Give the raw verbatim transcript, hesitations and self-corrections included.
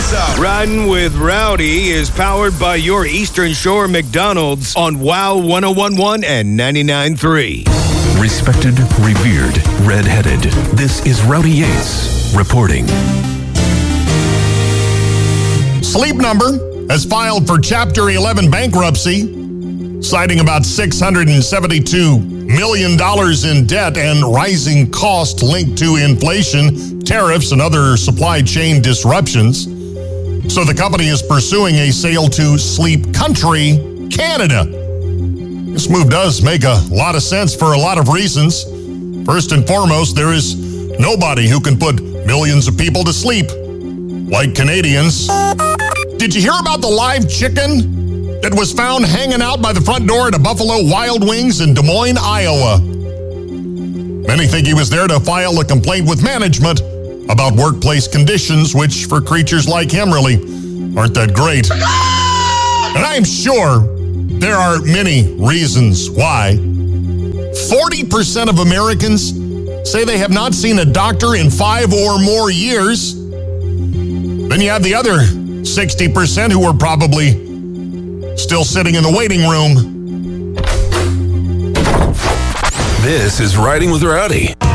What's up? Riding with Rowdy is powered by your Eastern Shore McDonald's on WOW one oh one point one and ninety-nine point three. Respected, revered, red-headed. This is Rowdy Yates reporting. Sleep Number has filed for Chapter eleven bankruptcy, citing about six hundred seventy-two million dollars in debt and rising cost linked to inflation, tariffs, and other supply chain disruptions. So the company is pursuing a sale to Sleep Country, Canada. This move does make a lot of sense for a lot of reasons. First and foremost, there is nobody who can put millions of people to sleep like Canadians. Did you hear about the live chicken that was found hanging out by the front door at a Buffalo Wild Wings in Des Moines, Iowa? Many think he was there to file a complaint with management about workplace conditions, which for creatures like him really aren't that great. And I'm sure there are many reasons why. forty percent of Americans say they have not seen a doctor in five or more years. Then you have the other sixty percent who are probably still sitting in the waiting room. This is Riding with Rowdy.